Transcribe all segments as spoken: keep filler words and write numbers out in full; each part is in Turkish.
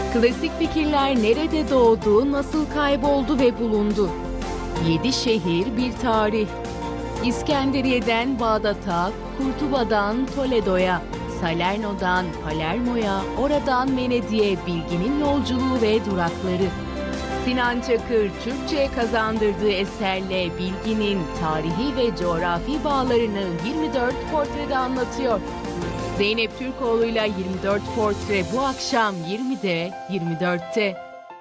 Klasik fikirler nerede doğdu, nasıl kayboldu ve bulundu? Yedi şehir bir tarih. İskenderiye'den Bağdat'a, Kurtuba'dan Toledo'ya, Salerno'dan Palermo'ya, oradan Venedik'e bilginin yolculuğu ve durakları. Sinan Çakır, Türkçe'ye kazandırdığı eserle bilginin tarihi ve coğrafi bağlarını yirmi dört portrede anlatıyor. Zeynep Türkoğlu'yla yirmi dört portre bu akşam yirmide, yirmi dörtte.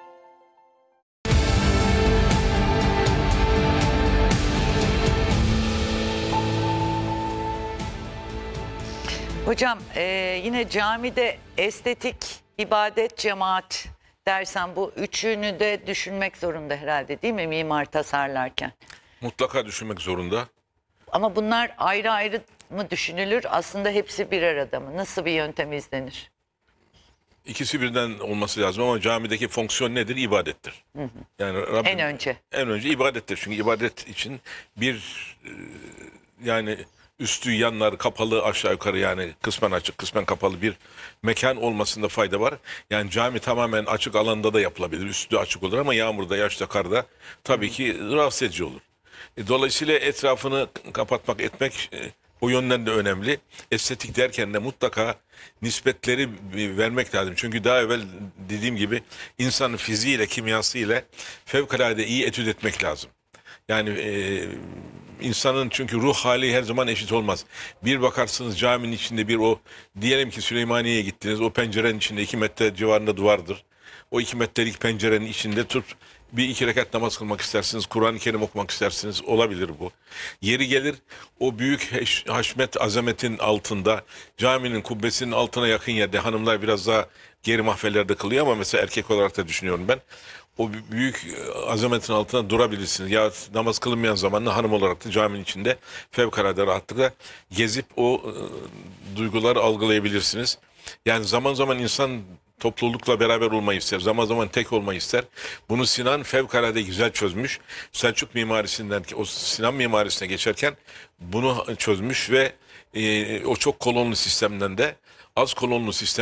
Hocam e, yine camide estetik, ibadet, cemaat dersen bu üçünü de düşünmek zorunda herhalde, değil mi mimar tasarlarken? Mutlaka düşünmek zorunda. Ama bunlar ayrı ayrı mı düşünülür? Aslında hepsi bir arada mı? Nasıl bir yöntem izlenir? İkisi birden olması lazım ama camideki fonksiyon nedir? İbadettir. Hı hı. Yani Rabbim, En önce. En önce ibadettir. Çünkü ibadet için bir e, yani üstü yanlar kapalı aşağı yukarı, yani kısmen açık kısmen kapalı bir mekan olmasında fayda var. Yani cami tamamen açık alanda da yapılabilir. Üstü açık olur ama yağmurda, yağışta, karda tabii ki rahatsız edici olur. E, Dolayısıyla etrafını kapatmak, etmek e, o yönden de önemli. Estetik derken de mutlaka nispetleri vermek lazım. Çünkü daha evvel dediğim gibi insanın fiziğiyle, kimyasıyla fevkalade iyi etüt etmek lazım. Yani e, insanın çünkü ruh hali her zaman eşit olmaz. Bir bakarsınız caminin içinde bir o, diyelim ki Süleymaniye'ye gittiniz, o pencerenin içinde iki metre civarında duvardır. O iki metrelik pencerenin içinde tut bir iki rekat namaz kılmak istersiniz, Kur'an-ı Kerim okumak istersiniz, olabilir bu. Yeri gelir o büyük haşmet, azametin altında, caminin kubbesinin altına yakın yerde, hanımlar biraz daha geri mahfellerde kılıyor ama mesela erkek olarak da düşünüyorum ben. O büyük azametin altına durabilirsiniz. Ya namaz kılınmayan zamanla hanım olarak da caminin içinde fevkalade rahatlıkla gezip o e, duyguları algılayabilirsiniz. Yani zaman zaman insan toplulukla beraber olmayı ister. Zaman zaman tek olmayı ister. Bunu Sinan fevkalade güzel çözmüş. Selçuk mimarisinden o Sinan mimarisine geçerken bunu çözmüş ve e, o çok kolonlu sistemden de az kolonlu sistem